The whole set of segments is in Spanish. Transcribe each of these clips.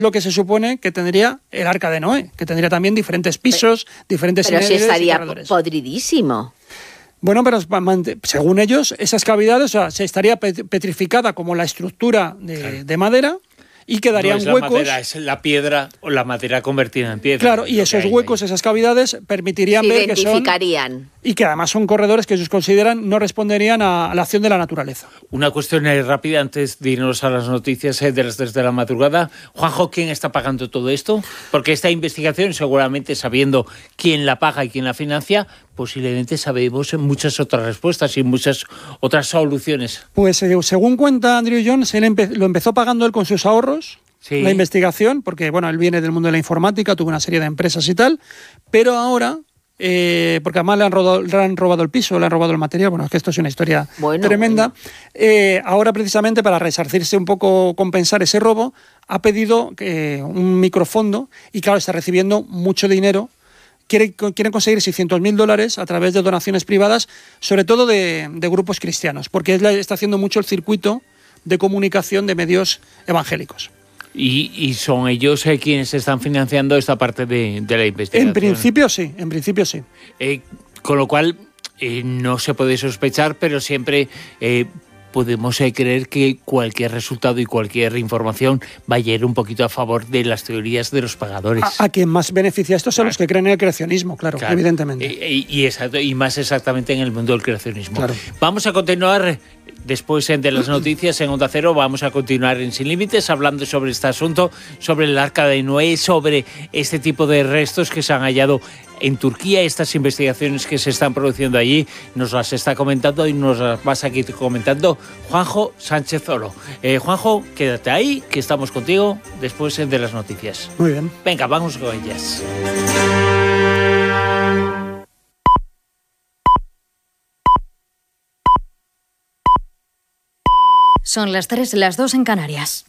lo que se supone que tendría el Arca de Noé, que tendría también diferentes pisos, diferentes... Pero si estaría podridísimo. Bueno, pero según ellos, esas cavidades, o sea, se estaría petrificada como la estructura de madera, y quedarían no es huecos. La madera, es la piedra o la madera convertida en piedra. Claro, y esos huecos, esas cavidades, permitirían ver que son... Y que además son corredores que ellos consideran no responderían a la acción de la naturaleza. Una cuestión rápida antes de irnos a las noticias de las 3 de la madrugada. Juanjo, ¿quién está pagando todo esto? Porque esta investigación, seguramente sabiendo quién la paga y quién la financia, posiblemente sabemos muchas otras respuestas y muchas otras soluciones. Pues según cuenta Andrew Jones, lo empezó pagando él con sus ahorros, sí, la investigación, porque bueno, él viene del mundo de la informática, tuvo una serie de empresas y tal, pero ahora... porque además le han robado el piso, le han robado el material. Bueno, es que esto es una historia tremenda. Ahora, precisamente, para resarcirse un poco, compensar ese robo, ha pedido un microfondo y, claro, está recibiendo mucho dinero. Quieren conseguir $600.000 a través de donaciones privadas, sobre todo de grupos cristianos, porque él está haciendo mucho el circuito de comunicación de medios evangélicos. ¿Y son ellos quienes están financiando esta parte de la investigación? En principio sí. Con lo cual, no se puede sospechar, pero siempre podemos creer que cualquier resultado y cualquier información va a ir un poquito a favor de las teorías de los pagadores. A quien más beneficia esto son los que creen en el creacionismo, claro. Evidentemente. Y más exactamente en el mundo del creacionismo. Claro. Vamos a continuar... Después de las noticias en Onda Cero vamos a continuar en Sin Límites hablando sobre este asunto, sobre el Arca de Noé, sobre este tipo de restos que se han hallado en Turquía, estas investigaciones que se están produciendo allí, nos las está comentando y nos las vas aquí comentando Juanjo Sánchez Oro. Juanjo, quédate ahí, que estamos contigo después de las noticias. Muy bien. Venga, vamos con ellas. Son las 3, las 2 en Canarias.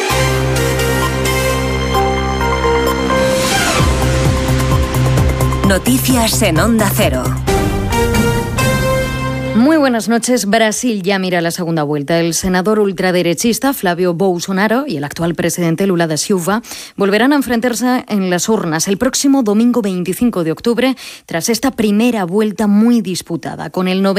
Noticias en Onda Cero. Muy buenas noches. Brasil ya mira la segunda vuelta. El senador ultraderechista Flávio Bolsonaro y el actual presidente Lula da Silva volverán a enfrentarse en las urnas el próximo domingo 25 de octubre tras esta primera vuelta muy disputada. Con el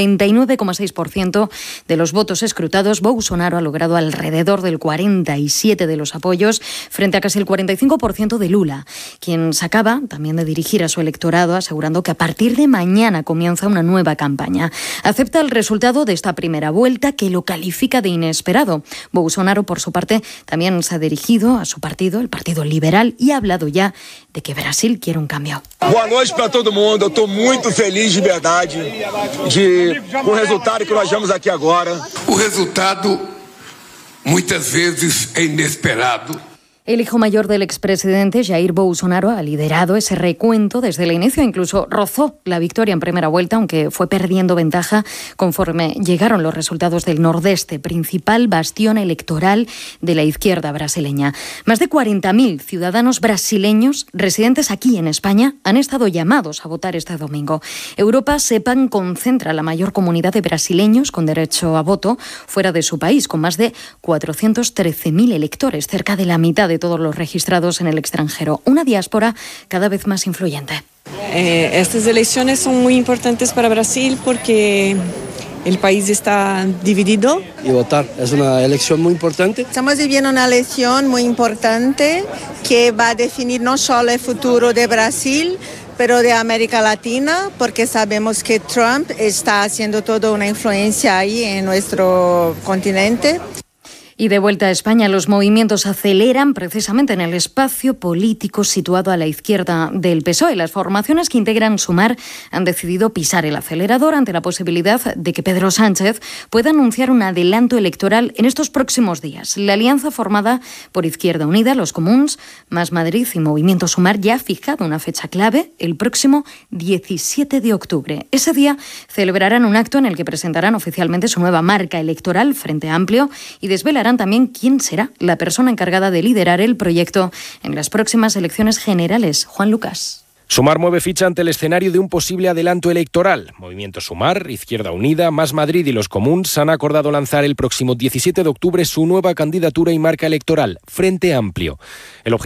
99,6% de los votos escrutados, Bolsonaro ha logrado alrededor del 47% de los apoyos frente a casi el 45% de Lula, quien se acaba también de dirigir a su electorado asegurando que a partir de mañana comienza una nueva campaña. Acepta el resultado de esta primera vuelta, que lo califica de inesperado. Bolsonaro, por su parte, también se ha dirigido a su partido, el Partido Liberal, y ha hablado ya de que Brasil quiere un cambio. Boa noite para todo mundo. Eu estou muito feliz de verdade com o resultado que nós vemos aqui agora. O resultado muitas vezes é inesperado. El hijo mayor del expresidente, Jair Bolsonaro, ha liderado ese recuento desde el inicio, incluso rozó la victoria en primera vuelta, aunque fue perdiendo ventaja conforme llegaron los resultados del Nordeste, principal bastión electoral de la izquierda brasileña. Más de 40.000 ciudadanos brasileños residentes aquí en España han estado llamados a votar este domingo. Europa, sepan, concentra la mayor comunidad de brasileños con derecho a voto fuera de su país, con más de 413.000 electores, cerca de la mitad de todos los registrados en el extranjero. Una diáspora cada vez más influyente. Estas elecciones son muy importantes para Brasil porque el país está dividido. Y votar es una elección muy importante. Estamos viviendo una elección muy importante que va a definir no solo el futuro de Brasil, pero de América Latina, porque sabemos que Trump está haciendo toda una influencia ahí en nuestro continente. Y de vuelta a España, los movimientos aceleran precisamente en el espacio político situado a la izquierda del PSOE. Las formaciones que integran Sumar han decidido pisar el acelerador ante la posibilidad de que Pedro Sánchez pueda anunciar un adelanto electoral en estos próximos días. La alianza formada por Izquierda Unida, Los Comuns, Más Madrid y Movimiento Sumar ya ha fijado una fecha clave, el próximo 17 de octubre. Ese día celebrarán un acto en el que presentarán oficialmente su nueva marca electoral, Frente Amplio, y desvelarán también quién será la persona encargada de liderar el proyecto en las próximas elecciones generales. Juan Lucas. Sumar mueve ficha ante el escenario de un posible adelanto electoral. Movimiento Sumar, Izquierda Unida, Más Madrid y Los Comuns han acordado lanzar el próximo 17 de octubre su nueva candidatura y marca electoral, Frente Amplio. El